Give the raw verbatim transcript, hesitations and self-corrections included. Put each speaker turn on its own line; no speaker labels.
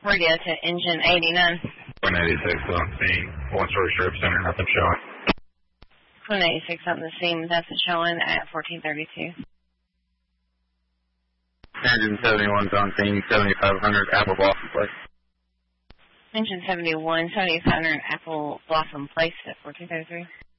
Radio to engine eighty-nine.
one eighty-six on scene. One story strip center, nothing showing.
one eighty-six on the scene, nothing showing at fourteen thirty-two.
Engine seventy-one's on scene, seventy-five hundred Apple Blossom Place.
Engine seventy-one, seventy-five hundred Apple Blossom Place at fourteen thirty-three.